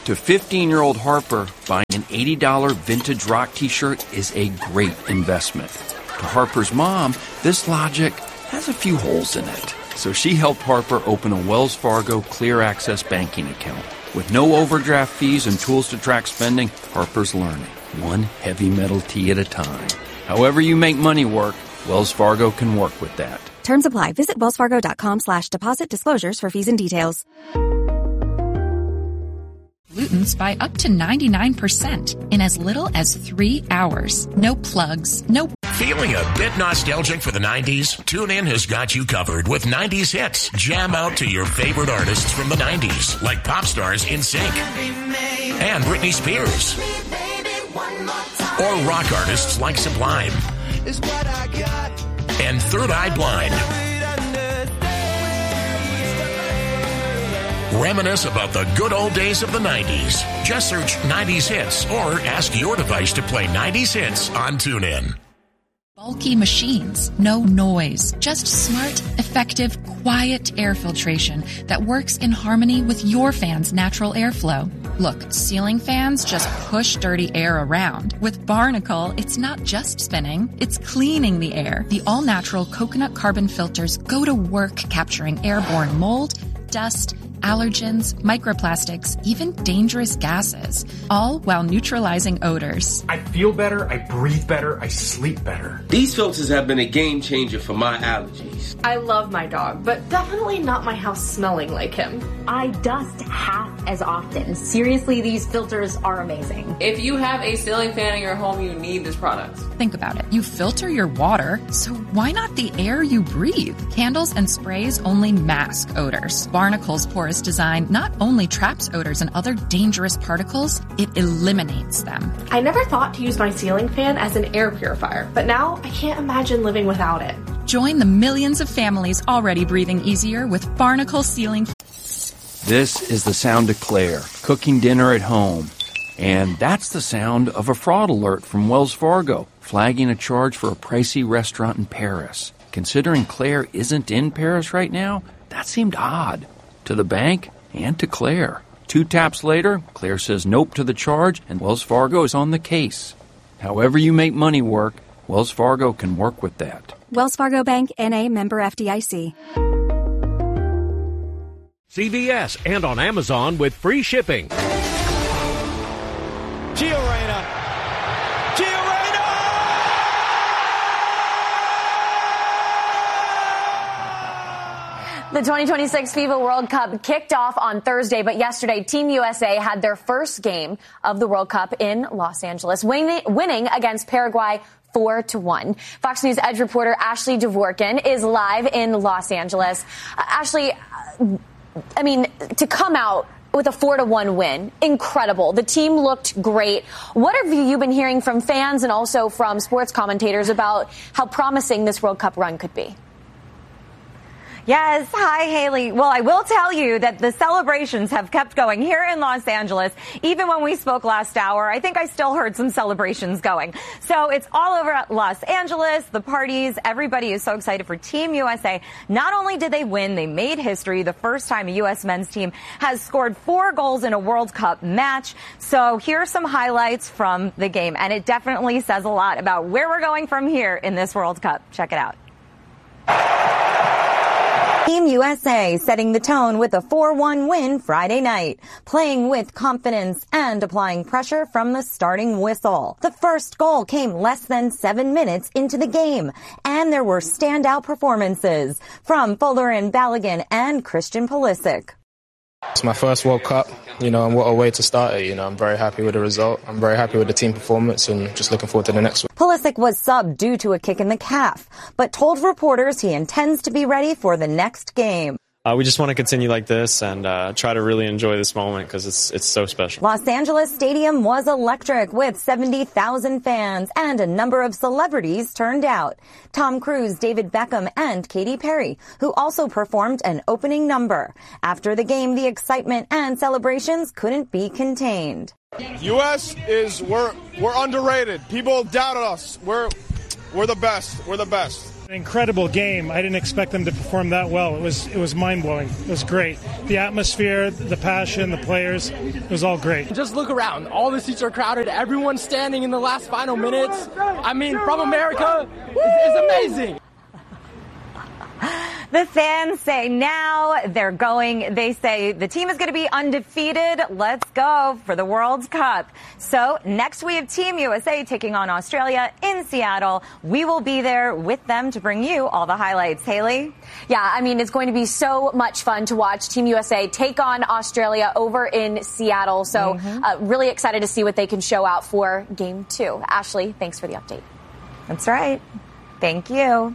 To 15-year-old Harper, buying an $80 vintage rock t-shirt is a great investment. To Harper's mom, this logic has a few holes in it. So she helped Harper open a Wells Fargo Clear Access banking account. With no overdraft fees and tools to track spending, Harper's learning, one heavy metal tea at a time. However you make money work, Wells Fargo can work with that. Terms apply. Visit wellsfargo.com/deposit disclosures for fees and details. Pollutants by up to 99% in as little as 3 hours. No plugs, no... Feeling a bit nostalgic for the 90s? TuneIn has got you covered with 90s hits. Jam out to your favorite artists from the 90s, like pop stars NSYNC and Britney Spears. Or rock artists like Sublime and Third Eye Blind. Reminisce about the good old days of the 90s. Just search 90s hits or ask your device to play 90s hits on TuneIn. Bulky machines, no noise, just smart, effective, quiet air filtration that works in harmony with your fan's natural airflow. Look, ceiling fans just push dirty air around. With Barnacle, it's not just spinning, it's cleaning the air. The all-natural coconut carbon filters go to work capturing airborne mold, dust, allergens, microplastics, even dangerous gases, all while neutralizing odors. I feel better, I breathe better, I sleep better. These filters have been a game changer for my allergies. I love my dog, but definitely not my house smelling like him. I dust half as often. Seriously, these filters are amazing. If you have a ceiling fan in your home, you need this product. Think about it. You filter your water, so why not the air you breathe? Candles and sprays only mask odors. Barnacle's porous design not only traps odors and other dangerous particles, it eliminates them. I never thought to use my ceiling fan as an air purifier, but now I can't imagine living without it. Join the millions of families already breathing easier with Barnacle ceiling. This is the sound of Claire, cooking dinner at home. And that's the sound of a fraud alert from Wells Fargo, flagging a charge for a pricey restaurant in Paris. Considering Claire isn't in Paris right now, that seemed odd. To the bank and to Claire. 2 taps later, Claire says nope to the charge, and Wells Fargo is on the case. However you make money work, Wells Fargo can work with that. Wells Fargo Bank, N.A., member FDIC. CVS and on Amazon with free shipping. Gio Reyna. The 2026 FIFA World Cup kicked off on Thursday, but yesterday Team USA had their first game of the World Cup in Los Angeles, winning against Paraguay 4-1. Fox News Edge reporter Ashley Dvorkin is live in Los Angeles. Ashley, I mean, to come out with a 4-1 win, incredible. The team looked great. What have you been hearing from fans and also from sports commentators about how promising this World Cup run could be? Yes. Hi, Haley. Well, I will tell you that the celebrations have kept going here in Los Angeles. Even when we spoke last hour, I think I still heard some celebrations going. So it's all over Los Angeles, the parties. Everybody is so excited for Team USA. Not only did they win, they made history. The first time a U.S. men's team has scored 4 goals in a World Cup match. So here are some highlights from the game. And it definitely says a lot about where we're going from here in this World Cup. Check it out. Team USA setting the tone with a 4-1 win Friday night, playing with confidence and applying pressure from the starting whistle. The first goal came less than 7 minutes into the game, and there were standout performances from Folarin Balogun and Christian Pulisic. It's my first World Cup, and what a way to start it. I'm very happy with the result. I'm very happy with the team performance and just looking forward to the next one. Pulisic was subbed due to a kick in the calf, but told reporters he intends to be ready for the next game. We just want to continue like this and try to really enjoy this moment because it's so special. Los Angeles Stadium was electric with 70,000 fans and a number of celebrities turned out. Tom Cruise, David Beckham, and Katy Perry, who also performed an opening number. After the game, the excitement and celebrations couldn't be contained. U.S. we're underrated. People doubted us. We're the best. We're the best. Incredible game. I didn't expect them to perform that well. It was mind-blowing. It was great. The atmosphere, the passion, the players, it was all great. Just look around. All the seats are crowded. Everyone's standing in the last final minutes. I mean, from America, it's amazing. The fans say now they're going. They say the team is going to be undefeated. Let's go for the World Cup. So next we have Team USA taking on Australia in Seattle. We will be there with them to bring you all the highlights. Haley? Yeah, I mean, it's going to be so much fun to watch Team USA take on Australia over in Seattle. So really excited to see what they can show out for Game 2. Ashley, thanks for the update. That's right. Thank you.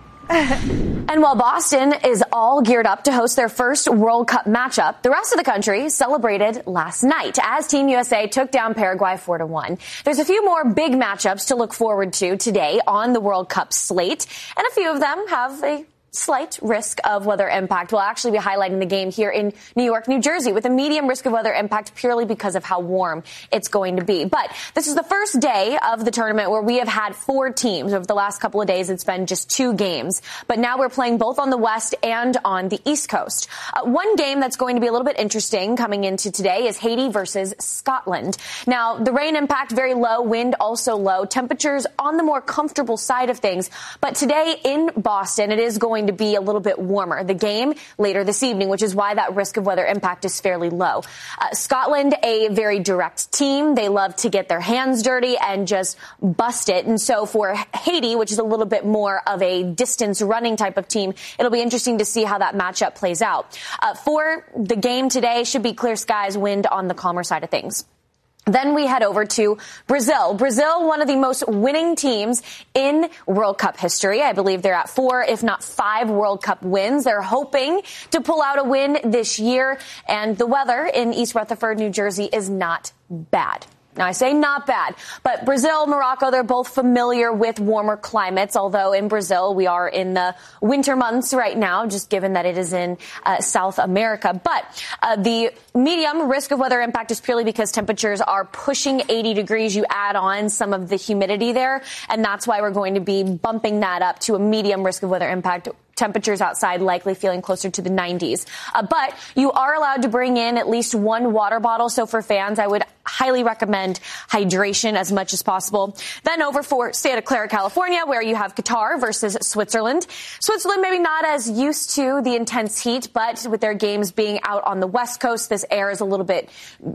And while Boston is all geared up to host their first World Cup matchup, the rest of the country celebrated last night as Team USA took down Paraguay 4-1. There's a few more big matchups to look forward to today on the World Cup slate, and a few of them have a slight risk of weather impact. We'll actually be highlighting the game here in New York, New Jersey with a medium risk of weather impact purely because of how warm it's going to be. But this is the first day of the tournament where we have had 4 teams. Over the last couple of days, it's been just 2 games. But now we're playing both on the West and on the East Coast. One game that's going to be a little bit interesting coming into today is Haiti versus Scotland. Now, the rain impact very low, wind also low, temperatures on the more comfortable side of things. But today in Boston, it is going to be a little bit warmer. The game later this evening, which is why that risk of weather impact is fairly low. Scotland, a very direct team. They love to get their hands dirty and just bust it. And so for Haiti, which is a little bit more of a distance running type of team, it'll be interesting to see how that matchup plays out. For the game today, should be clear skies, wind on the calmer side of things. Then we head over to Brazil. Brazil, one of the most winning teams in World Cup history. I believe they're at 4, if not 5 World Cup wins. They're hoping to pull out a win this year. And the weather in East Rutherford, New Jersey is not bad. Now, I say not bad, but Brazil, Morocco, they're both familiar with warmer climates, although in Brazil we are in the winter months right now, just given that it is in South America. But the medium risk of weather impact is purely because temperatures are pushing 80 degrees. You add on some of the humidity there, and that's why we're going to be bumping that up to a medium risk of weather impact. Temperatures outside likely feeling closer to the 90s. But you are allowed to bring in at least 1 water bottle. So for fans, I would highly recommend hydration as much as possible. Then over for Santa Clara, California, where you have Qatar versus Switzerland. Switzerland maybe not as used to the intense heat, but with their games being out on the West Coast, this air is a little bit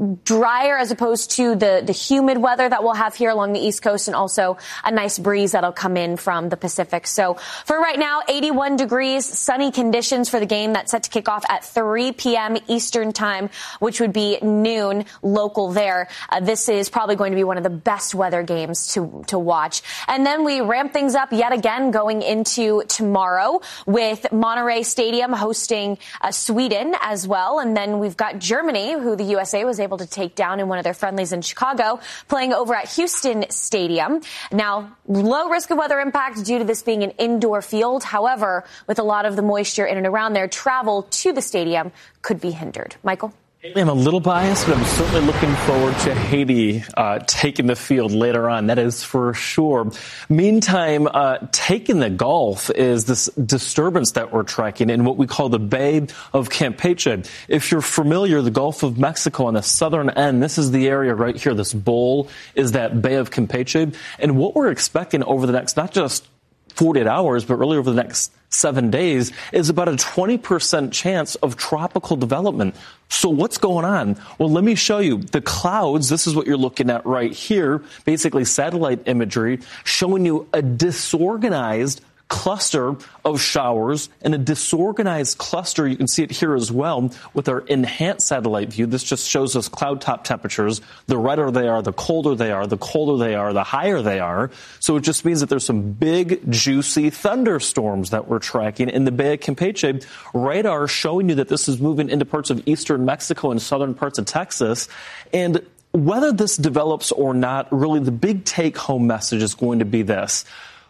drier as opposed to the humid weather that we'll have here along the East Coast, and also a nice breeze that'll come in from the Pacific. So for right now, 81 degrees, sunny conditions for the game that's set to kick off at 3 p.m. Eastern time, which would be noon local there. This is probably going to be one of the best weather games to watch. And then we ramp things up yet again going into tomorrow with Monterey Stadium hosting Sweden as well. And then we've got Germany, who the USA was able to take down in one of their friendlies in Chicago, playing over at Houston Stadium. Now, low risk of weather impact due to this being an indoor field. However, with a lot of the moisture in and around there, travel to the stadium could be hindered. Michael? I'm a little biased, but I'm certainly looking forward to Haiti taking the field later on. That is for sure. Meantime, taking the Gulf is this disturbance that we're tracking in what we call the Bay of Campeche. If you're familiar, the Gulf of Mexico on the southern end, this is the area right here. This bowl is that Bay of Campeche. And what we're expecting over the next, not just 48 hours, but really over the next 7 days, is about a 20% chance of tropical development. So what's going on? Well, let me show you the clouds. This is what you're looking at right here, basically satellite imagery showing you a disorganized cluster of showers and a disorganized cluster. You can see it here as well with our enhanced satellite view. This just shows us cloud top temperatures. The redder they are, the colder they are, the colder they are, the higher they are. So it just means that there's some big, juicy thunderstorms that we're tracking in the Bay of Campeche. Radar showing you that this is moving into parts of eastern Mexico and southern parts of Texas. And whether this develops or not, really the big take-home message is going to be this.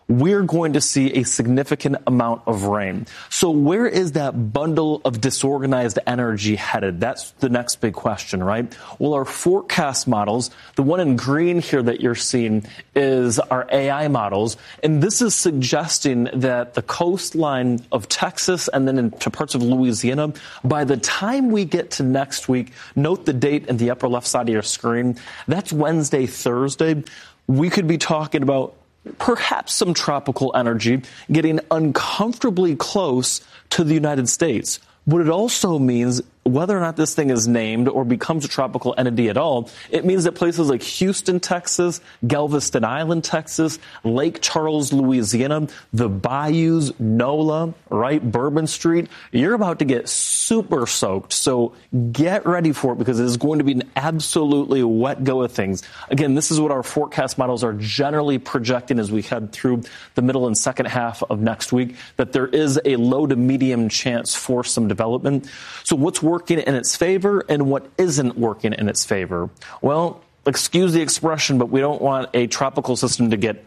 we're going to see a significant amount of rain. So where is that bundle of disorganized energy headed? That's the next big question, right? Well, our forecast models, the one in green here that you're seeing is our AI models. And this is suggesting that the coastline of Texas and then into parts of Louisiana, by the time we get to next week, note the date in the upper left side of your screen, that's Wednesday, Thursday, we could be talking about perhaps some tropical energy getting uncomfortably close to the United States. What it also means, whether or not this thing is named or becomes a tropical entity at all, it means that places like Houston, Texas, Galveston Island, Texas, Lake Charles, Louisiana, the bayous, NOLA, right, Bourbon Street, you're about to get super soaked. So get ready for it because it is going to be an absolutely wet go of things. Again, this is what our forecast models are generally projecting as we head through the middle and second half of next week, that there is a low to medium chance for some development. So what's working in its favor and what isn't working in its favor? Well, excuse the expression, but we don't want a tropical system to get,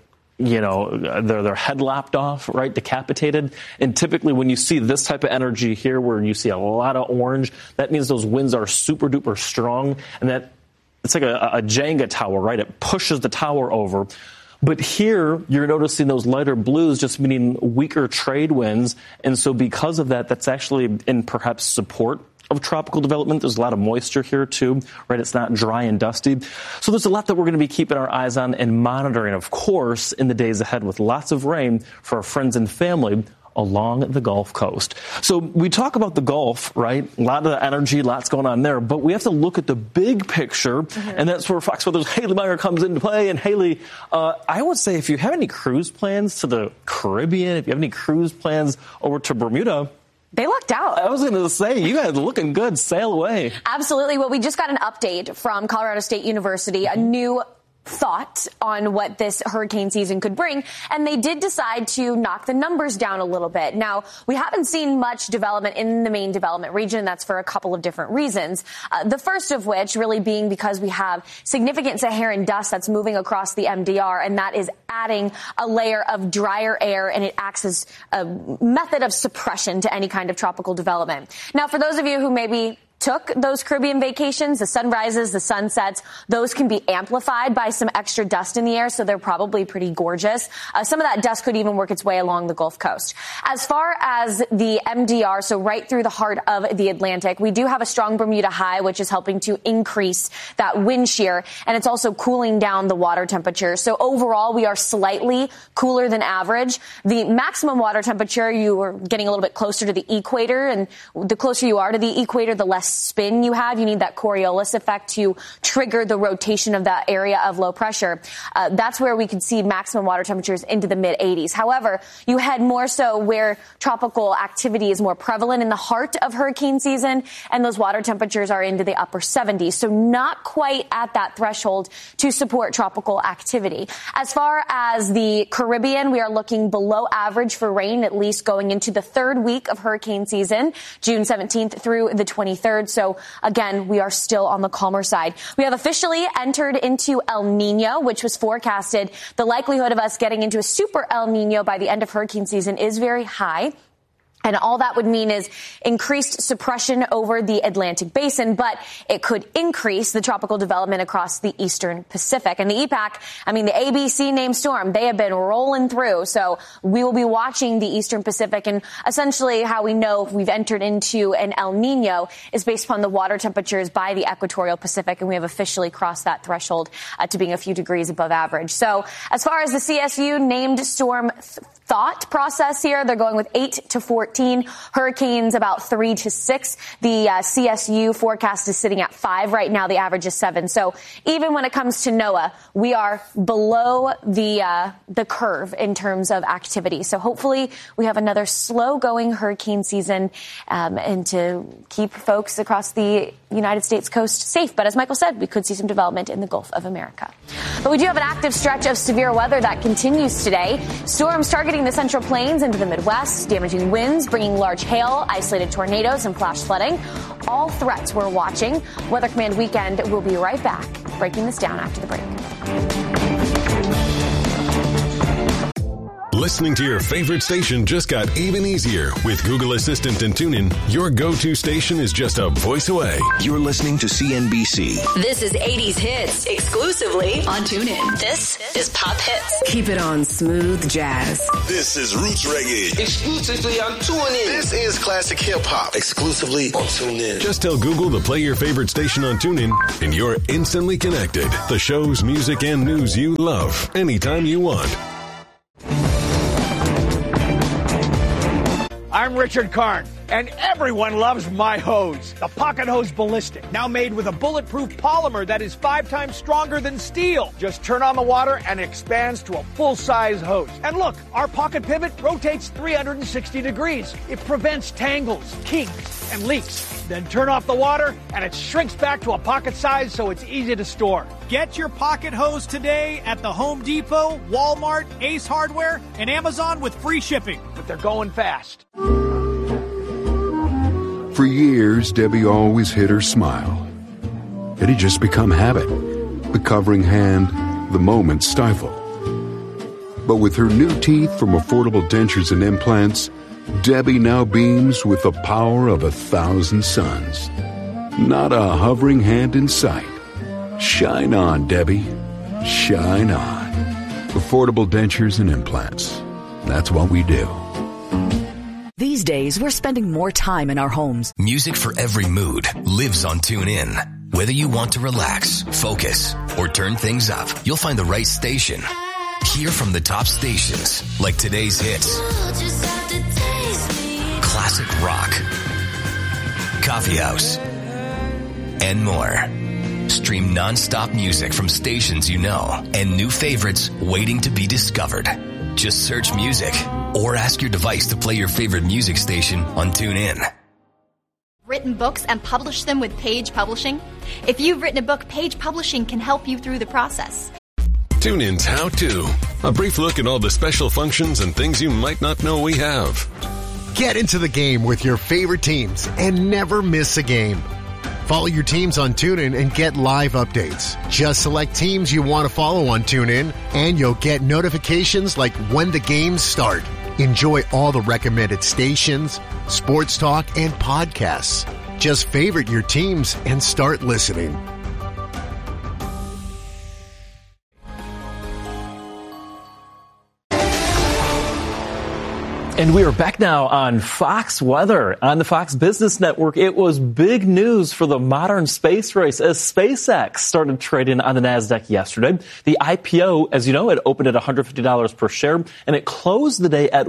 their head lopped off, right, decapitated. And typically when you see this type of energy here where you see a lot of orange, that means those winds are super duper strong and that it's like a Jenga tower, right? It pushes the tower over. But here, you're noticing those lighter blues just meaning weaker trade winds. And so because of that, that's actually in perhaps support of tropical development. There's a lot of moisture here, too, right? It's not dry and dusty. So there's a lot that we're going to be keeping our eyes on and monitoring, of course, in the days ahead with lots of rain for our friends and family along the Gulf Coast. So we talk about the Gulf, right? A lot of energy, lots going on there, but we have to look at the big picture, and that's where Fox Weather's Haley Meyer comes into play. And Haley, I would say if you have any cruise plans to the Caribbean, if you have any cruise plans over to Bermuda, they lucked out. I was going to say, you guys looking good. Sail away. Absolutely. Well, we just got an update from Colorado State University, a new thought on what this hurricane season could bring, and they did decide to knock the numbers down a little bit. Now, we haven't seen much development in the main development region. That's for a couple of different reasons. The first of which really being because we have significant Saharan dust that's moving across the MDR, and that is adding a layer of drier air, and it acts as a method of suppression to any kind of tropical development. Now, for those of you who maybe took those Caribbean vacations, the sunrises, the sunsets, those can be amplified by some extra dust in the air, so they're probably pretty gorgeous. Some of that dust could even work its way along the Gulf Coast. As far as the MDR, so right through the heart of the Atlantic, we do have a strong Bermuda high, which is helping to increase that wind shear, and it's also cooling down the water temperature. So overall, we are slightly cooler than average. The maximum water temperature, you are getting a little bit closer to the equator, and the closer you are to the equator, the less spin you have. You need that Coriolis effect to trigger the rotation of that area of low pressure. That's where we could see maximum water temperatures into the mid-80s. However, you head more so where tropical activity is more prevalent in the heart of hurricane season, and those water temperatures are into the upper 70s. So not quite at that threshold to support tropical activity. As far as the Caribbean, we are looking below average for rain, at least going into the third week of hurricane season, June 17th through the 23rd. So again, we are still on the calmer side. We have officially entered into El Nino, which was forecasted. The likelihood of us getting into a super El Nino by the end of hurricane season is very high. And all that would mean is increased suppression over the Atlantic basin, but it could increase the tropical development across the eastern Pacific. And the EPAC, the ABC named storm, they have been rolling through. So we will be watching the eastern Pacific. And essentially how we know if we've entered into an El Nino is based upon the water temperatures by the equatorial Pacific. And we have officially crossed that threshold to being a few degrees above average. So as far as the CSU named storm thought process here, they're going with 8 to 14, hurricanes about 3 to 6. The CSU forecast is sitting at 5 right now. The average is 7. So even when it comes to NOAA, we are below the curve in terms of activity. So hopefully we have another slow-going hurricane season and to keep folks across the United States coast safe. But as Michael said, we could see some development in the Gulf of America. But we do have an active stretch of severe weather that continues today. Storms targeting the Central Plains into the Midwest, damaging winds, bringing large hail, isolated tornadoes, and flash flooding. All threats we're watching. Weather Command Weekend will be right back, breaking this down after the break. Listening to your favorite station just got even easier. With Google Assistant and TuneIn, your go-to station is just a voice away. You're listening to CNBC. This is 80s Hits, exclusively on TuneIn. This is Pop Hits. Keep it on Smooth Jazz. This is Roots Reggae. Exclusively on TuneIn. This is Classic Hip Hop. Exclusively on TuneIn. Just tell Google to play your favorite station on TuneIn, and you're instantly connected. The shows, music, and news you love, anytime you want. I'm Richard Karn, and everyone loves my hose, the Pocket Hose Ballistic, now made with a bulletproof polymer that is 5 times stronger than steel. Just turn on the water and it expands to a full-size hose. And look, our Pocket Pivot rotates 360 degrees. It prevents tangles, kinks, and leaks. Then turn off the water and it shrinks back to a pocket size so it's easy to store. Get your Pocket Hose today at the Home Depot, Walmart, Ace Hardware, and Amazon with free shipping. But they're going fast. For years, Debbie always hid her smile. It had just become habit. The covering hand, the moment stifled. But with her new teeth from Affordable Dentures and Implants, Debbie now beams with the power of 1,000 suns. Not a hovering hand in sight. Shine on, Debbie. Shine on. Affordable Dentures and Implants. That's what we do. These days, we're spending more time in our homes. Music for every mood lives on TuneIn. Whether you want to relax, focus, or turn things up, you'll find the right station. Hear from the top stations, like today's hits, classic rock, coffee house, and more. Stream non-stop music from stations you know and new favorites waiting to be discovered. Just search music or ask your device to play your favorite music station on TuneIn. Written books and published them with Page Publishing? If you've written a book, Page Publishing can help you through the process. TuneIn's How To. A brief look at all the special functions and things you might not know we have. Get into the game with your favorite teams and never miss a game. Follow your teams on TuneIn and get live updates. Just select teams you want to follow on TuneIn, and you'll get notifications like when the games start. Enjoy all the recommended stations, sports talk, and podcasts. Just favorite your teams and start listening. And we are back now on Fox Weather on the Fox Business Network. It was big news for the modern space race as SpaceX started trading on the NASDAQ yesterday. The IPO, as you know, it opened at $150 per share, and it closed the day at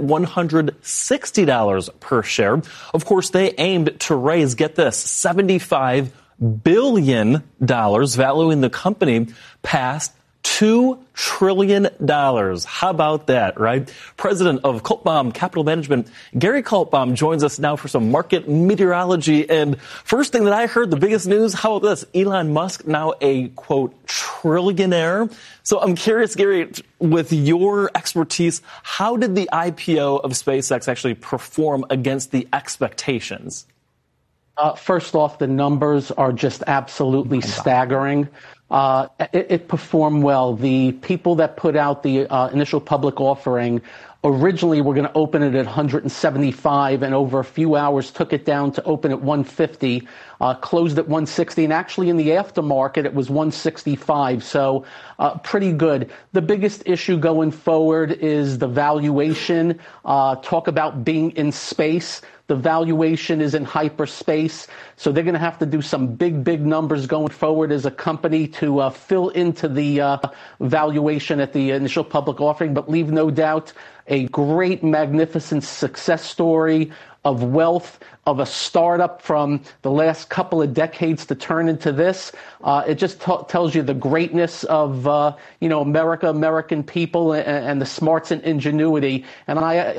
$160 per share. Of course, they aimed to raise, get this, $75 billion, valuing the company past $2 trillion. How about that, right? President of Cultbaum Capital Management, Gary Cultbaum, joins us now for some market meteorology. And first thing that I heard, the biggest news, how about this? Elon Musk now a, quote, trillionaire. So I'm curious, Gary, with your expertise, how did the IPO of SpaceX actually perform against the expectations? First off, the numbers are just absolutely staggering. It performed well. The people that put out the initial public offering originally were going to open it at 175, and over a few hours took it down to open at 150, closed at 160, and actually in the aftermarket it was 165, so pretty good. The biggest issue going forward is the valuation. Talk about being in space. The valuation is in hyperspace, so they're going to have to do some big numbers going forward as a company to fill into the valuation at the initial public offering, but leave no doubt a great, magnificent success story of wealth, of a startup from the last couple of decades to turn into this. It just tells you the greatness of, America, American people, and the smarts and ingenuity. And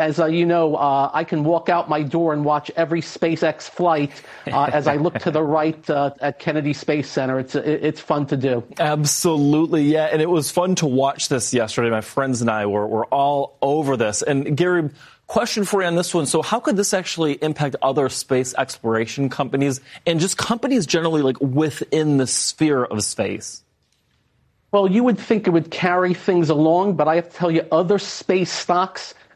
I can walk out my door and watch every SpaceX flight as I look to the right at Kennedy Space Center. It's fun to do. Absolutely, yeah. And it was fun to watch this yesterday. My friends and I were all over this. And Gary, question for you on this one. So how could this actually impact other space exploration companies and just companies generally like within the sphere of space? Well, you would think it would carry things along, but I have to tell you, other space stocks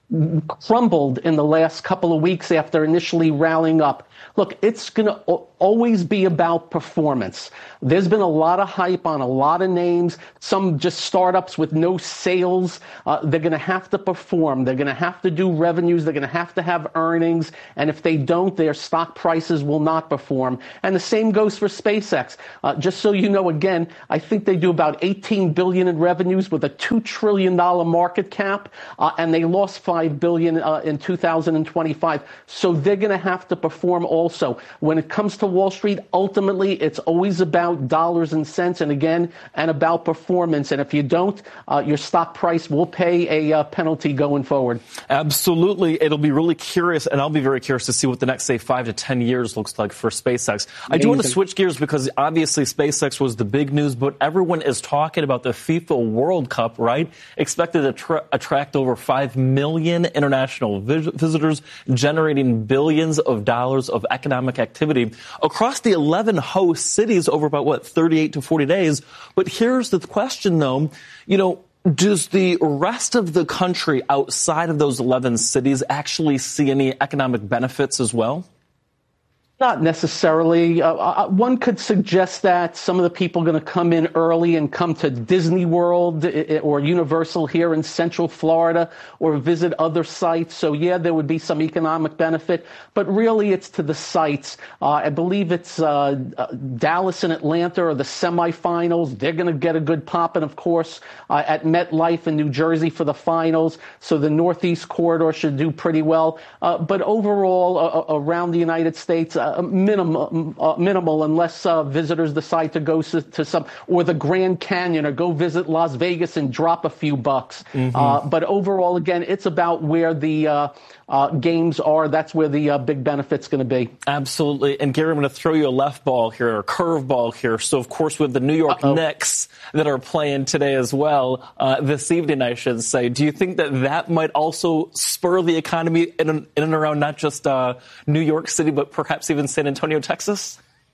crumbled in the last couple of weeks after initially rallying up. Look, it's going to always be about performance. There's been a lot of hype on a lot of names, some just startups with no sales. They're going to have to perform. They're going to have to do revenues. They're going to have earnings. And if they don't, their stock prices will not perform. And the same goes for SpaceX. Just so you know, again, I think they do about $18 billion in revenues with a $2 trillion market cap, and they lost $5 billion in 2025. So they're going to have to perform also. When it comes to Wall Street, ultimately, it's always about dollars and cents, and again, and about performance. And if you don't, your stock price will pay a penalty going forward. Absolutely. It'll be really curious, and I'll be very curious to see what the next, say, 5 to 10 years looks like for SpaceX. I do want to switch gears because obviously SpaceX was the big news, but everyone is talking about the FIFA World Cup, right? Expected to attract over 5 million international visitors, generating billions of dollars of economic activity across the 11 host cities over about, 38 to 40 days. But here's the question, though. Does the rest of the country outside of those 11 cities actually see any economic benefits as well? Not necessarily. One could suggest that some of the people are going to come in early and come to Disney World or Universal here in Central Florida or visit other sites. So, yeah, there would be some economic benefit. But really, it's to the sites. I believe it's Dallas and Atlanta are the semifinals. They're going to get a good pop. And, of course, at MetLife in New Jersey for the finals. So the Northeast corridor should do pretty well. But overall, around the United States, minimal unless visitors decide to go to some, or the Grand Canyon, or go visit Las Vegas and drop a few bucks. But overall, again, it's about where the games are. That's where the big benefit's going to be. Absolutely. And Gary, I'm going to throw you a left ball here, or curve ball here. So, of course, with the New York Knicks that are playing today as well, this evening, I should say, do you think that might also spur the economy in and around not just New York City, but perhaps even San Antonio, Texas?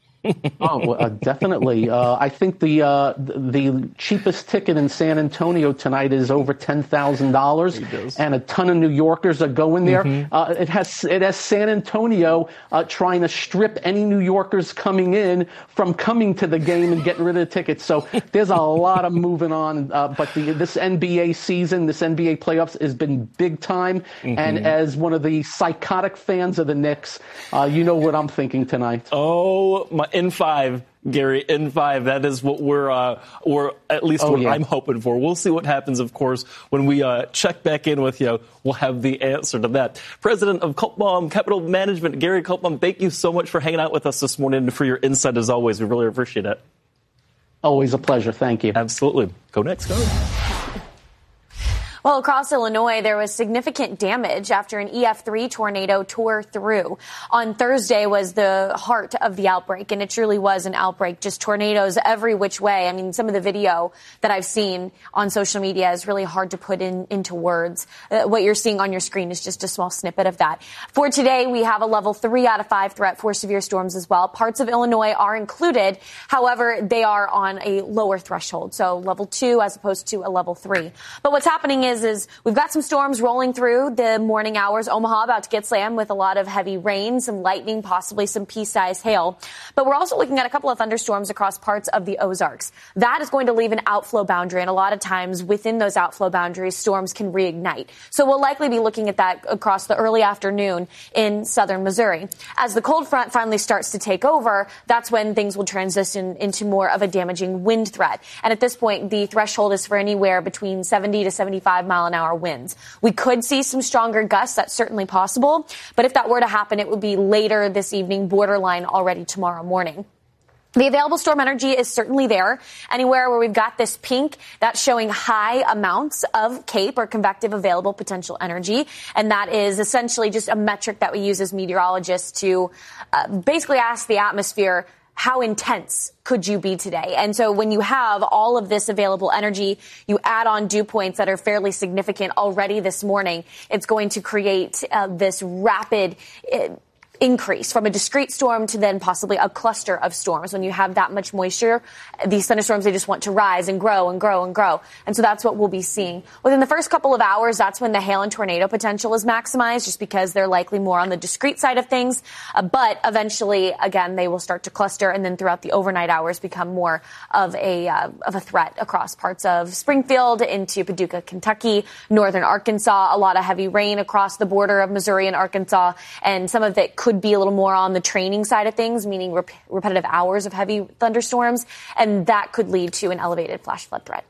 Definitely. I think the cheapest ticket in San Antonio tonight is over $10,000, and a ton of New Yorkers are going there. It has San Antonio trying to strip any New Yorkers coming in from coming to the game and getting rid of the tickets. So there's a lot of moving on. But this NBA season, this NBA playoffs has been big time. And as one of the psychotic fans of the Knicks, you know what I'm thinking tonight. Oh, my. In 5, Gary, in 5. That is what we're at least what I'm hoping for. We'll see what happens, of course, when we check back in with you. We'll have the answer to that. President of Kulpbaum Capital Management, Gary Kulpbaum, thank you so much for hanging out with us this morning and for your insight as always. We really appreciate it. Always a pleasure. Thank you. Absolutely. Go next. Go. Well, across Illinois, there was significant damage after an EF3 tornado tore through. On Thursday was the heart of the outbreak, and it truly was an outbreak, just tornadoes every which way. I mean, some of the video that I've seen on social media is really hard to put into words. What you're seeing on your screen is just a small snippet of that. For today, we have a level 3 out of 5 threat for severe storms as well. Parts of Illinois are included. However, they are on a lower threshold, so level 2 as opposed to a level 3. But what's happening is we've got some storms rolling through the morning hours. Omaha about to get slammed with a lot of heavy rain, some lightning, possibly some pea-sized hail. But we're also looking at a couple of thunderstorms across parts of the Ozarks. That is going to leave an outflow boundary, and a lot of times within those outflow boundaries, storms can reignite. So we'll likely be looking at that across the early afternoon in southern Missouri. As the cold front finally starts to take over, that's when things will transition into more of a damaging wind threat. And at this point, the threshold is for anywhere between 70 to 75 mile-an-hour winds. We could see some stronger gusts. That's certainly possible. But if that were to happen, it would be later this evening, borderline already tomorrow morning. The available storm energy is certainly there. Anywhere where we've got this pink, that's showing high amounts of CAPE, or convective available potential energy. And that is essentially just a metric that we use as meteorologists to basically ask the atmosphere, how intense could you be today? And so when you have all of this available energy, you add on dew points that are fairly significant already this morning, it's going to create this rapid increase from a discrete storm to then possibly a cluster of storms. When you have that much moisture, these thunderstorms, they just want to rise and grow and grow and grow. And so that's what we'll be seeing. Within the first couple of hours, that's when the hail and tornado potential is maximized, just because they're likely more on the discrete side of things. But eventually, again, they will start to cluster, and then throughout the overnight hours become more of a threat across parts of Springfield into Paducah, Kentucky, northern Arkansas. A lot of heavy rain across the border of Missouri and Arkansas, and some of it could be a little more on the training side of things, meaning repetitive hours of heavy thunderstorms, and that could lead to an elevated flash flood threat.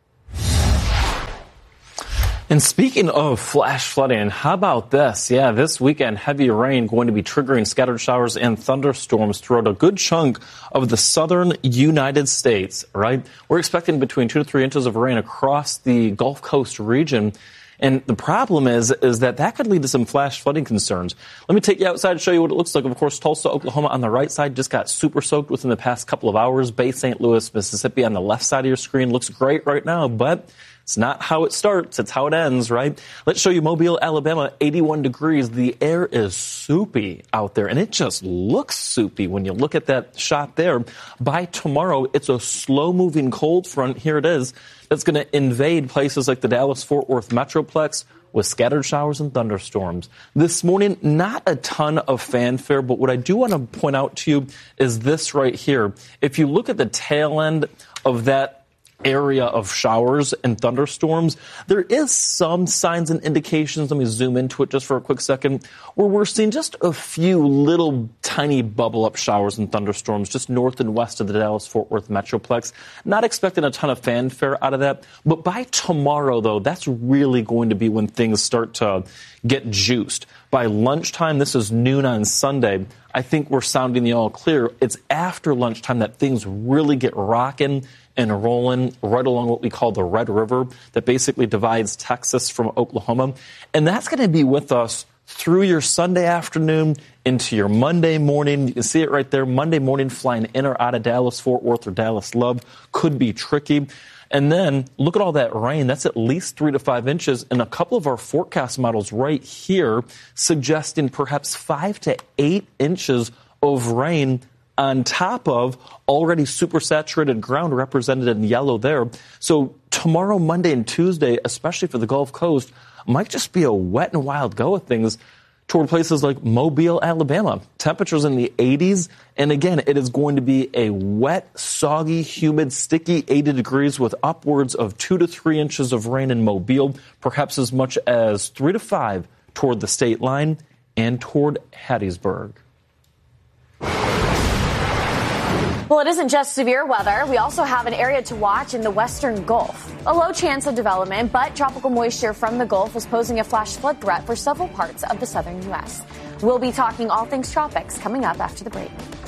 And speaking of flash flooding, how about this? Yeah, this weekend, heavy rain going to be triggering scattered showers and thunderstorms throughout a good chunk of the southern United States, right? We're expecting between 2 to 3 inches of rain across the Gulf Coast region. And the problem is that could lead to some flash flooding concerns. Let me take you outside and show you what it looks like. Of course, Tulsa, Oklahoma on the right side just got super soaked within the past couple of hours. Bay St. Louis, Mississippi on the left side of your screen looks great right now, but it's not how it starts, it's how it ends, right? Let's show you Mobile, Alabama, 81 degrees. The air is soupy out there, and it just looks soupy when you look at that shot there. By tomorrow, it's a slow-moving cold front. Here it is. That's going to invade places like the Dallas-Fort Worth Metroplex with scattered showers and thunderstorms. This morning, not a ton of fanfare, but what I do want to point out to you is this right here. If you look at the tail end of that area of showers and thunderstorms, there is some signs and indications. Let me zoom into it just for a quick second, where we're seeing just a few little tiny bubble up showers and thunderstorms just north and west of the Dallas-Fort Worth Metroplex. Not expecting a ton of fanfare out of that. But by tomorrow, though, that's really going to be when things start to get juiced. By lunchtime, this is noon on Sunday, I think we're sounding the all clear. It's after lunchtime that things really get rocking and rolling right along what we call the Red River that basically divides Texas from Oklahoma. And that's going to be with us through your Sunday afternoon into your Monday morning. You can see it right there. Monday morning flying in or out of Dallas-Fort Worth or Dallas-Love could be tricky. And then look at all that rain. That's at least 3 to 5 inches. And a couple of our forecast models right here suggesting perhaps 5 to 8 inches of rain on top of already supersaturated ground represented in yellow there. So tomorrow, Monday, and Tuesday, especially for the Gulf Coast, might just be a wet and wild go of things toward places like Mobile, Alabama. Temperatures in the 80s. And again, it is going to be a wet, soggy, humid, sticky 80 degrees with upwards of 2 to 3 inches of rain in Mobile, perhaps as much as 3 to 5 toward the state line and toward Hattiesburg. Well, it isn't just severe weather. We also have an area to watch in the western Gulf. A low chance of development, but tropical moisture from the Gulf is posing a flash flood threat for several parts of the southern U.S. We'll be talking all things tropics coming up after the break.